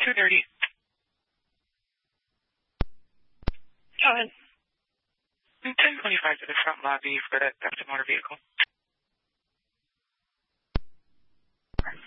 230. Go ahead. 1025 to the front lobby for that theft of motor vehicle.